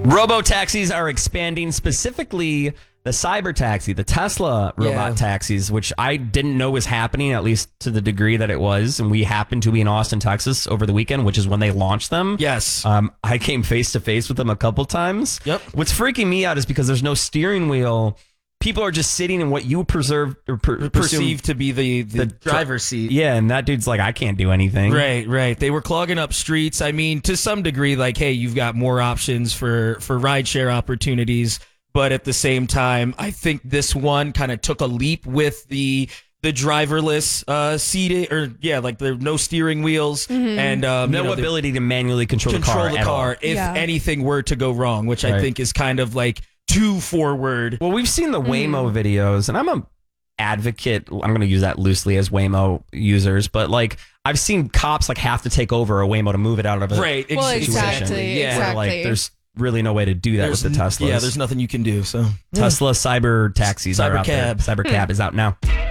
Robo-taxis are expanding, specifically the cyber taxi, the Tesla robot taxis, which I didn't know was happening, at least to the degree that it was. And we happened to be in Austin, Texas over the weekend, which is when they launched them. Yes. I came face to face with them a couple times. Yep. What's freaking me out is because there's no steering wheel. People are just sitting in what you perceive to be the driver's seat. Yeah, and that dude's like, I can't do anything. Right. They were clogging up streets. I mean, to some degree, like, hey, you've got more options for rideshare opportunities. But at the same time, I think this one kind of took a leap with the driverless seating, or like the no steering wheels and no ability to manually control the car if anything were to go wrong, which I think is kind of like too forward. Well, we've seen the Waymo videos, and I'm a advocate. I'm going to use that loosely as Waymo users, but like I've seen cops like have to take over a Waymo to move it out of a situation. Exactly. Where, like there's really no way to do that with the Teslas. Yeah, there's nothing you can do. So Tesla cyber taxis are out there. Cyber cab is out now.